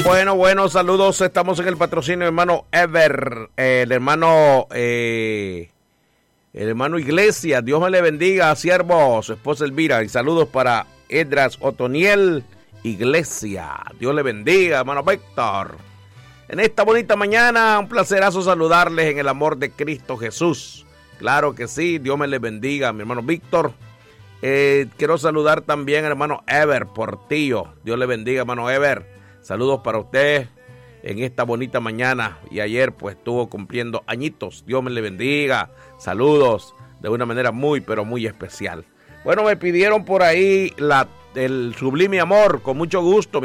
Bueno, saludos. Estamos en el patrocinio, hermano Ever, el hermano Iglesias. Dios me le bendiga, siervo, su esposa Elvira. Y saludos para Edras Otoniel Iglesias. Dios le bendiga, hermano Víctor. En esta bonita mañana, un placerazo saludarles en el amor de Cristo Jesús. Claro que sí, Dios me le bendiga, mi hermano Víctor. Quiero saludar también al hermano Ever Portillo. Dios le bendiga, hermano Ever. Saludos para usted en esta bonita mañana. Y ayer pues estuvo cumpliendo añitos. Dios me le bendiga. Saludos de una manera muy, pero muy especial. Bueno, me pidieron por ahí el Sublime Amor, con mucho gusto.